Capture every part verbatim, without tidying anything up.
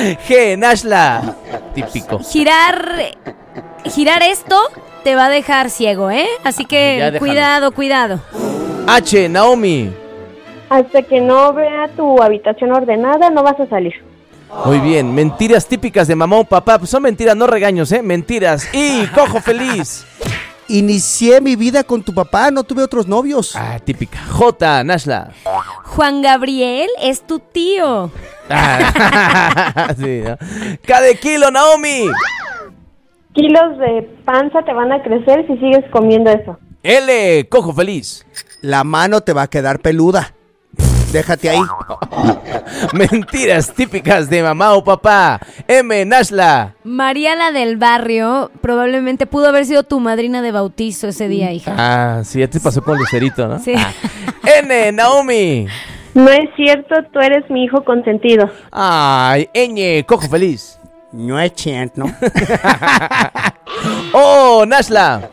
G, Nashla. Típico. Girar, girar esto te va a dejar ciego, ¿eh? Así que cuidado, cuidado. H, Naomi. Hasta que no vea tu habitación ordenada, no vas a salir. Muy bien, mentiras típicas de mamá o papá. Pues son mentiras, no regaños, ¿eh? Mentiras. Y Cojo Feliz. Inicié mi vida con tu papá, no tuve otros novios. Ah, típica. J, Nashla. Juan Gabriel es tu tío. Ah, sí, ¿no? K de kilo, Naomi. Kilos de panza te van a crecer si sigues comiendo eso. L, Cojo Feliz. La mano te va a quedar peluda. Déjate ahí. Mentiras típicas de mamá o papá. M, Nashla. María la del barrio probablemente pudo haber sido tu madrina de bautizo ese día, hija. Ah, sí, ya te pasó con Lucerito, ¿no? Sí. Ah. N, Naomi. No es cierto, tú eres mi hijo consentido. Ay, Ñ, Cojo Feliz. No es cierto, ¿no? Oh, Nashla.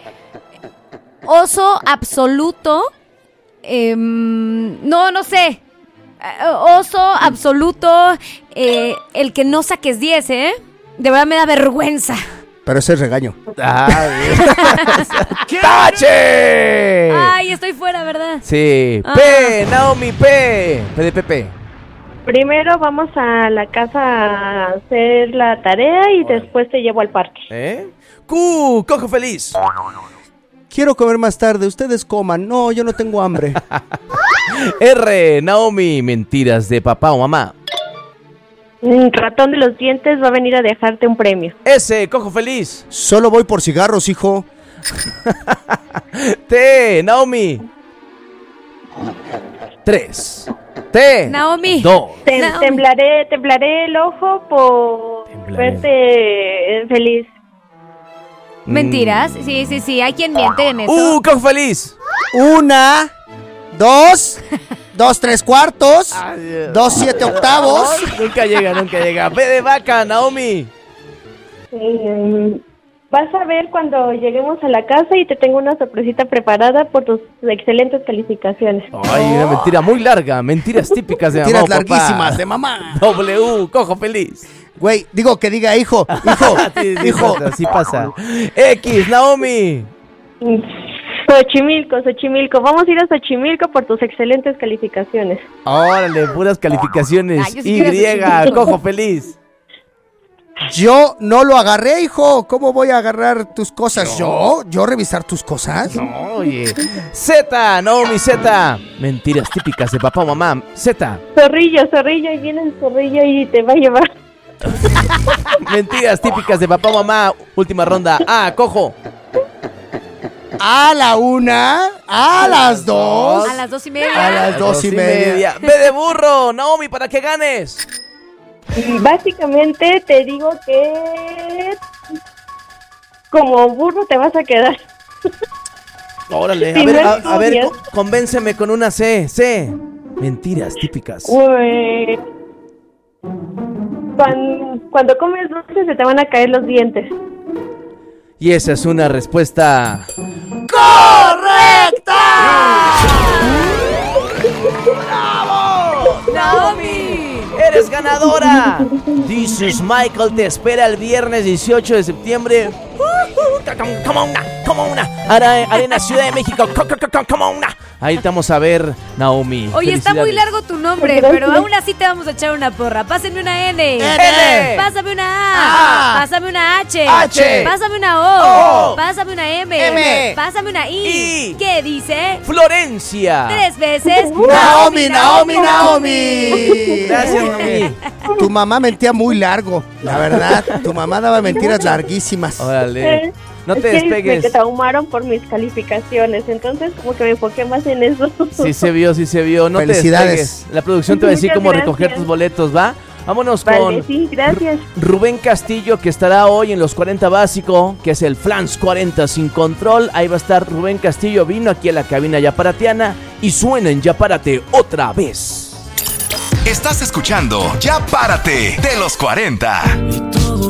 Oso absoluto. Eh, no, no sé. Oso absoluto. Eh, el que no saques diez, ¿eh? De verdad me da vergüenza. Pero ese es regaño. Ah, ¡Tache! Ay, estoy fuera, ¿verdad? Sí. Ah. P, Naomi, P. P de Pepe. Primero vamos a la casa a hacer la tarea y después te llevo al parque. ¿Eh? Q, Cojo Feliz. Quiero comer más tarde, ustedes coman. No, yo no tengo hambre. R, Naomi, mentiras de papá o mamá. Un ratón de los dientes va a venir a dejarte un premio. S, Cojo Feliz. Solo voy por cigarros, hijo. T, Naomi. tres. T. Naomi. dos. Tem- Naomi. temblaré, temblaré el ojo por Temblaré. verte feliz. ¿Mentiras? Sí, sí, sí. Hay quien miente en eso. Uh, Cojo Feliz. Una, dos, dos tres cuartos, dos siete octavos. Nunca llega, nunca llega. P de vaca, Naomi. Eh, vas a ver cuando lleguemos a la casa y te tengo una sorpresita preparada por tus excelentes calificaciones. Ay, una mentira muy larga. Mentiras típicas de mamá Tiras o papá. larguísimas de mamá. W, Cojo Feliz. Güey, digo que diga hijo, hijo, Sí, sí hijo. pasa, sí pasa. X, Naomi. Xochimilco, Xochimilco. Vamos a ir a Xochimilco por tus excelentes calificaciones. Órale, puras calificaciones. Ay, yo sí quiero Y, Xochimilco. Cojo Feliz. Yo no lo agarré, hijo. ¿Cómo voy a agarrar tus cosas? ¿Yo? ¿Yo revisar tus cosas? Oye. Z, Naomi, Z. Mentiras típicas de papá o mamá. Z. Zorrillo, zorrillo, y viene el zorrillo y te va a llevar. Mentiras típicas de papá o mamá. Última ronda. A, Cojo. A la una, a las dos. A las dos y media. A las dos y media. B de burro, Naomi, para que ganes. Básicamente te digo que como burro te vas a quedar. Órale, a Si ver, no a, a ver, estudias. co- convénceme con una C. C. Mentiras típicas. Uy, cuando, cuando comes dulce se te van a caer los dientes. Y esa es una respuesta. ¡Correcta! Naomi. ¡Eres ganadora! Jesus Michael te espera el viernes dieciocho de septiembre. Como una, como una. Ara- Arena Ciudad de México. Co- co- co- Como una. Ahí te vamos a ver, Naomi. Oye, está muy Felicidades. largo tu nombre, Gracias. pero aún así te vamos a echar una porra. Pásame una N. N. Pásame una A. A. Pásame una H. H. Pásame una O. O. Pásame una M. M. Pásame una I. I. ¿Qué dice? Florencia. Tres veces. Naomi, Naomi, Naomi. Gracias, Naomi. Tu mamá mentía muy largo, la verdad. Tu mamá daba mentiras larguísimas. Órale. No te Es que despegues. Me traumaron por mis calificaciones, entonces como que me enfoqué más en eso. Sí se vio, sí se vio. No Felicidades. te despegues. La producción te va a decir Muchas cómo gracias. recoger tus boletos, ¿va? Vámonos Vale, con sí, gracias. Rubén Castillo, que estará hoy en los cuarenta básico, que es el Flans cuarenta sin control. Ahí va a estar Rubén Castillo. Vino aquí a la cabina yaparatiana y suena en Ya Párate otra vez. Estás escuchando Ya Párate de los cuarenta. Y todo